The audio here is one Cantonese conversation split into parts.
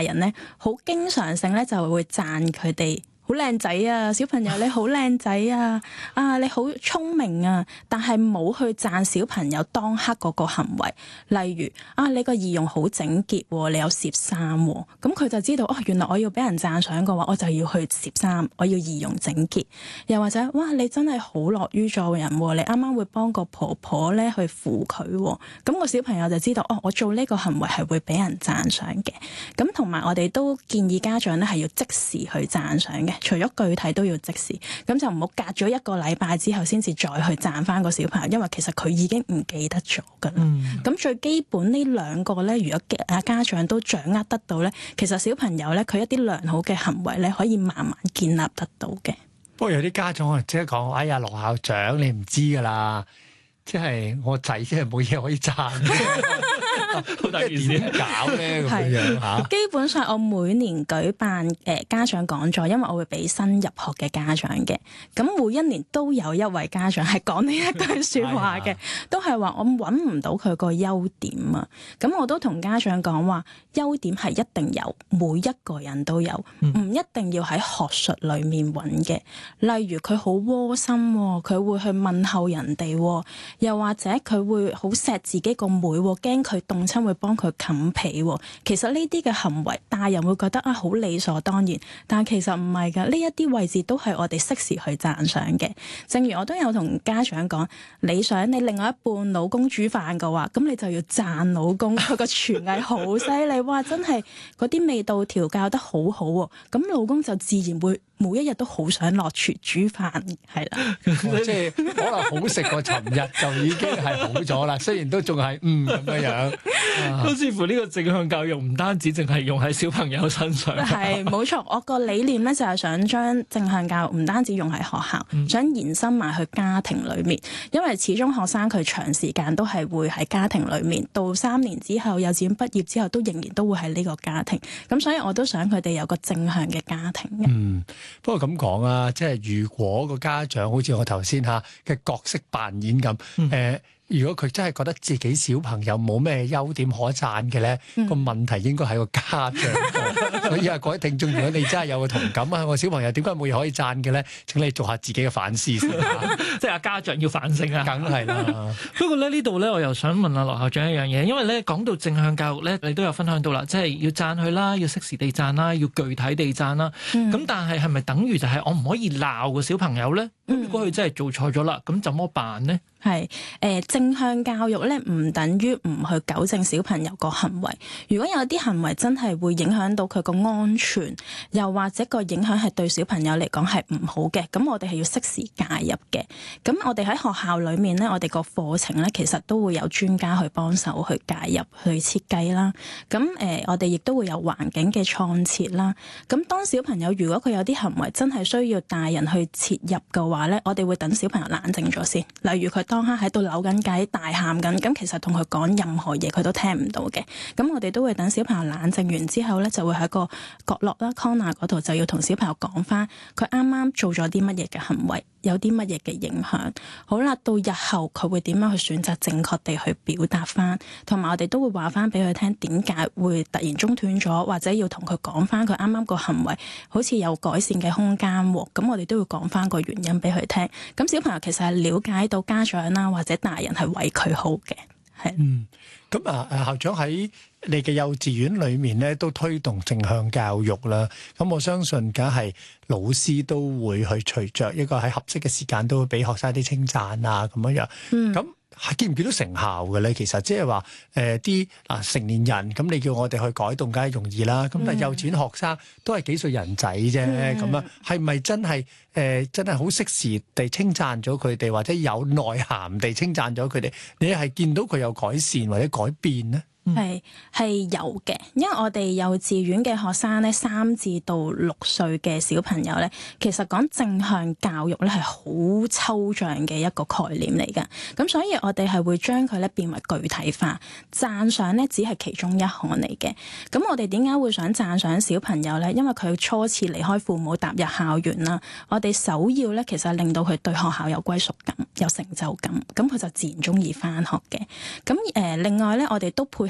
人咧，好經常性咧就會讚佢哋好靚仔啊，小朋友你好靚仔啊，啊你好聰明啊，但係冇去讚小朋友當刻嗰個行為，例如啊你個儀容好整潔喎，你有摺衫喎，咁佢就知道哦，原來我要俾人讚賞嘅話，我就要去摺衫，我要儀容整潔。又或者哇你真係好樂於助人喎，你啱啱會幫個婆婆咧去扶佢喎，咁個小朋友就知道哦，我做呢個行為係會俾人讚賞嘅。咁同埋我哋都建議家長咧係要即時去讚賞嘅。除咗具體都要即時，咁就唔好隔咗1個禮拜之後先至再去讚翻個小朋友，因為其實佢已經唔記得咗噶啦。咁最基本呢2個咧，如果家長都掌握得到咧，其實小朋友咧佢一啲良好嘅行為咧，可以慢慢建立得到嘅。 不過有啲家長可能即係講：哎呀，羅校長你唔知噶啦，即係我仔即係冇嘢可以讚。好大件事點搞咧咁樣嚇？ 基本上我每年舉辦家長講座，因為我會俾新入學嘅家長嘅，咁每一年都有一位家長係講呢一句説話嘅，都係話我揾唔到佢個優點啊。咁我都同家長講話，優點係一定有，每一個人都有，唔一定要喺學術裡面揾嘅。例如佢好窩心喎，佢會去問候人哋喎，又或者佢會好錫自己個妹喎，驚佢凍親會幫佢冚被喎。其實呢啲嘅行為，大人會覺得啊好理所當然，但其實唔係㗎。呢一啲位置都係我哋適時去讚賞嘅。正如我都有同家長講，你想你另外一半老公煮飯嘅話，咁你就要讚老公，佢個廚藝好犀利，哇！真係嗰啲味道調教得好好喎。咁老公就自然會每一日都好想落廚煮飯，係啦。 即係可能好食過尋日就已經係好咗啦。雖然都仲係咁樣。 都似乎呢個正向教育唔單止淨係用喺小朋友身上。 係冇錯，我個理念咧就係想將正向教育唔單止用喺學校，想延伸埋去家庭裏面。因為始終學生佢長時間都係會喺家庭裏面，到3年之後幼稚園畢業之後，都仍然都會喺呢個家庭。咁所以我都想佢哋有個正向嘅家庭嘅。 不過咁講啊，即係如果個家長好似我頭先嚇嘅角色扮演咁，如果佢真係覺得自己小朋友冇咩優點可讚嘅咧，個問題應該喺個家長度。所以各位聽眾，如果你真係有個同感啊，我小朋友點解冇嘢可以讚嘅咧？請你做下自己嘅反思先。 即係家長要反省啊！ 梗係啦。 不過咧呢度咧，我又想問阿羅校長一樣嘢，因為咧講到正向教育咧，你都有分享到啦，即係要讚佢啦，要適時地讚啦，要具體地讚啦。咁但係係咪等於就係我唔可以鬧個小朋友咧？如果佢真係做錯咗啦，咁怎麼辦咧？ 係正向教育咧，唔等於唔去糾正小朋友個行為。如果有啲行為真係會影響到佢個安全，又或者個影響係對小朋友嚟講係唔好嘅，咁我哋係要適時介入嘅。咁我哋喺學校裏面咧，我哋個課程咧，其實都會有專家去幫手去介入去設計啦。咁我哋亦都會有環境嘅創設啦。咁當小朋友如果佢有啲行為真係需要大人去切入嘅話咧，我哋會等小朋友冷靜咗先。例如佢當刻喺度扭緊計、大喊緊，咁其實同佢講任何嘢佢都聽唔到嘅。咁我哋都會等小朋友冷靜完之後咧，就會喺個角落啦 corner 嗰度就要同小朋友講翻佢啱啱做咗啲乜嘢嘅行為，有啲乜嘢嘅影響。好啦，到日後佢會點樣去選擇正確地去表達翻，同埋我哋都會話翻俾佢聽點解會突然中斷咗，或者要同佢講翻佢啱啱個行為好似有改善嘅空間喎。咁我哋都會講翻個原因俾佢聽。咁小朋友其實係了解到家長啦或者大人係為佢好嘅，係。 咁校長喺你嘅幼稚園裏面咧，都推動正向教育啦。咁我相信梗係老師都會去隨着一個喺合適嘅時間，都會俾學生啲稱讚啊咁樣。咁見唔見到成效嘅咧？其實即係話啲成年人咁，你叫我哋去改動，梗係容易啦。咁但係幼稚園學生都係幾歲人仔啫，咁啊係咪真係好適時地稱讚咗佢哋，或者有內涵地稱讚咗佢哋？你係見到佢有改善或者改變咧？ 係有嘅，因為我哋幼稚園嘅學生咧，3至到6歲嘅小朋友咧，其實講正向教育咧係好抽象嘅一個概念嚟㗎。咁所以我哋係會將佢咧變為具體化，讚賞咧只係其中一項嚟嘅。咁我哋點解會想讚賞小朋友咧？因為佢初次離開父母踏入校園啦，我哋首要咧其實令到佢對學校有歸屬感、有成就感，咁佢就自然中意返學嘅。咁另外咧，我哋都配合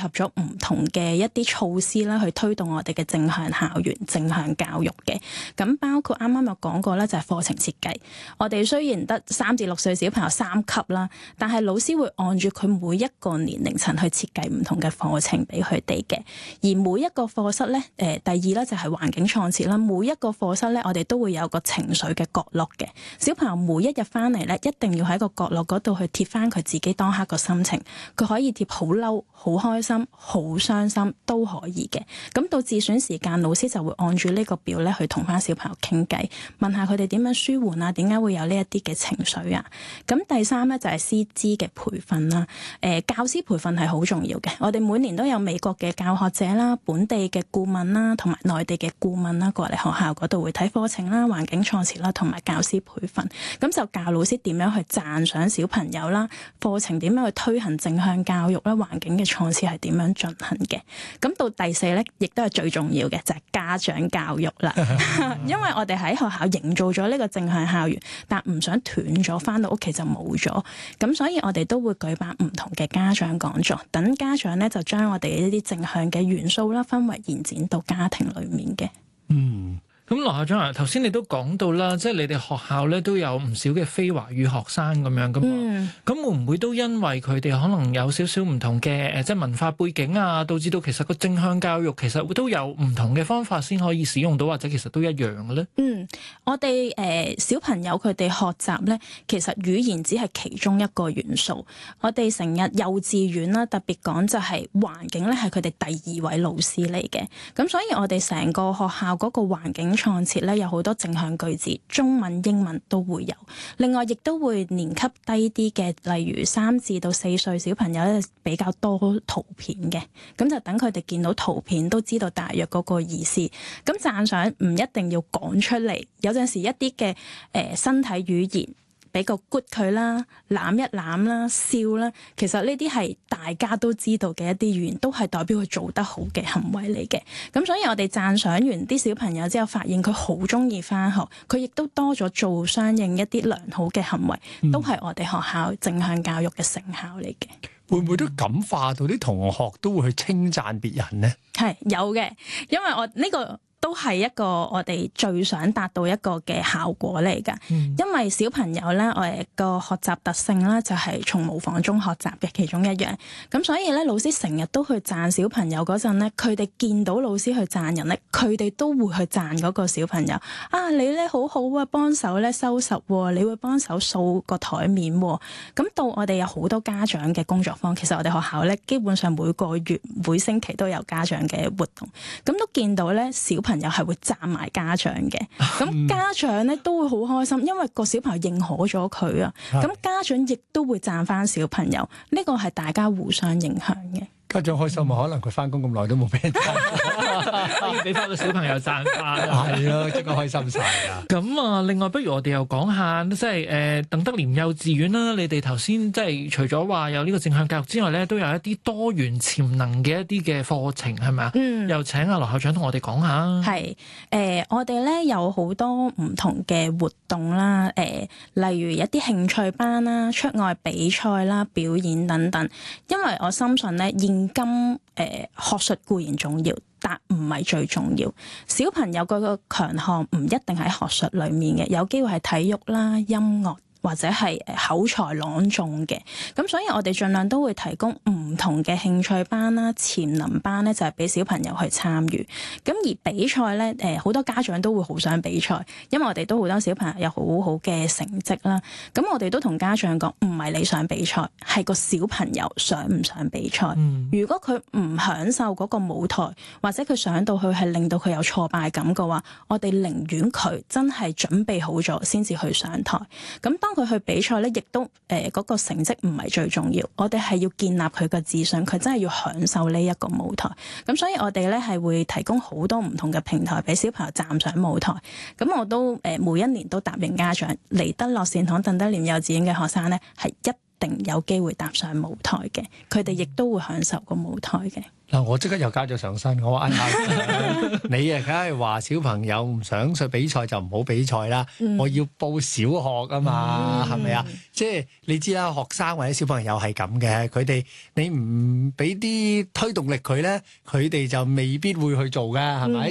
合咗唔同嘅一啲措施啦，去推動我哋嘅正向校園、正向教育嘅。咁包括啱啱有講過咧，就係課程設計。我哋雖然得3至6歲小朋友3級啦，但係老師會按住佢每一個年齡層去設計唔同嘅課程俾佢哋嘅。而每一個課室咧，第二咧就係環境創設啦。每一個課室咧，我哋都會有個情緒嘅角落嘅。小朋友每一日翻嚟咧，一定要喺個角落嗰度去貼翻佢自己當刻個心情。佢可以貼好嬲、好開心、好傷心都可以嘅。咁到自選時間，老師就會按住呢個表咧去同翻小朋友傾偈，問下佢哋點樣舒緩啊，點解會有呢一啲嘅情緒啊。咁第三咧就係師資嘅培訓啦。教師培訓係好重要嘅。我哋每年都有美國嘅教學者啦、本地嘅顧問啦，同埋內地嘅顧問啦過嚟學校嗰度會睇課程啦、環境創設啦，同埋教師培訓。咁就教老師點樣去讚賞小朋友啦，課程點樣去推行正向教育啦，環境嘅創設係點樣進行嘅。咁到第四咧，亦都係最重要嘅，就係家長教育啦。因為我哋喺學校營造咗呢個正向校園，但唔想斷咗，翻到屋企就冇咗。咁所以我哋都會舉辦唔同嘅家長講座，等家長咧就將我哋呢啲正向嘅元素啦，分為延展到家庭裡面嘅。 咁羅校長啊，頭先你都講到啦，即係你哋學校咧都有唔少嘅非華語學生咁樣噶嘛，咁會唔會都因為佢哋可能有少少唔同嘅即係文化背景啊，導致到其實個正向教育其實都有唔同嘅方法先可以使用到，或者其實都一樣嘅咧？ 我哋小朋友佢哋學習咧，其實語言只係其中一個元素。我哋成日幼稚園啦，特別講就係環境咧係佢哋第2位老師嚟嘅。咁所以我哋成個學校嗰個環境創設咧有好多正向句子，中文、英文都會有。另外亦都會年級低啲嘅，例如3至到4歲小朋友咧比較多圖片嘅，咁就等佢哋見到圖片都知道大約嗰個意思。咁讚賞唔一定要講出嚟，有陣時一啲嘅身體語言俾個 good 佢啦，攬一攬啦，笑啦，其實呢啲係大家都知道嘅一啲語言，都係代表佢做得好嘅行為嚟嘅。咁所以我哋讚賞完啲小朋友之後，發現佢好中意返學，佢亦都多咗做相應一啲良好嘅行為，都係我哋學校正向教育嘅成效嚟嘅。 會唔會都感化到啲同學都會去稱讚別人呢？ 係有嘅，因為我呢個都係一個我哋最想達到一個嘅效果嚟㗎。因為小朋友咧，我哋個學習特性咧就係從模仿中學習嘅其中一樣。咁所以咧，老師成日都去讚小朋友嗰陣咧，佢哋見到老師去讚人咧，佢哋都會去讚嗰個小朋友。啊，你咧好好啊，幫手咧收拾喎，你會幫手掃個台面喎。咁到我哋有好多家長嘅工作坊，其實我哋學校咧基本上每個月、每星期都有家長嘅活動，咁都見到咧小朋友係會讚埋家長嘅，咁家長咧都會好開心，因為個小朋友認可咗佢啊，咁家長亦都會讚翻小朋友，呢個係大家互相影響嘅。 家長開心啊，可能佢翻工咁耐都冇俾人讚， 可以俾翻個小朋友讚翻， 係咯，即刻開心晒啊！ 咁啊，另外不如我哋又講下，即係鄧德廉幼稚園啦。你哋頭先即係除咗話有呢個正向教育之外咧，都有一啲多元潛能嘅一啲嘅課程，係咪啊？又請阿羅校長同我哋講下。 係我哋咧有好多唔同嘅活動啦，例如一啲興趣班啦、出外比賽啦、表演等等。因為我深信咧現今學術固然重要，但唔係最重要。小朋友嗰個強項唔一定喺學術裡面嘅，有機會係體育啦、音樂，或者係口才朗誦嘅。咁所以我哋盡量都會提供唔同嘅興趣班啦、潛能班咧，就係俾小朋友去參與。咁而比賽咧，好多家長都會好想比賽，因為我哋都好多小朋友有好好嘅成績啦。咁我哋都同家長講，唔係你想比賽，係個小朋友想唔想比賽。如果佢唔享受嗰個舞台，或者佢上到去係令到佢有挫敗感嘅話，我哋寧願佢真係準備好咗先至去上台。咁當佢去比賽咧，亦都嗰個成績唔係最重要，我哋係要建立佢嘅自信，佢真係要享受呢一個舞台。咁所以我哋咧係會提供好多唔同嘅平台俾小朋友站上舞台。咁我都每一年都答應家長，嚟得樂善堂鄧德廉幼稚園嘅學生咧係一定有機會踏上舞台嘅，佢哋亦都會享受個舞台嘅。 嗱，我即刻又加咗上身，我話校長你啊，梗係話小朋友唔想去比賽就唔好比賽啦。我要報小學啊嘛，係咪啊？即係你知啦，學生或者小朋友係咁嘅，佢哋你唔俾啲推動力佢咧，佢哋就未必會去做㗎，係咪？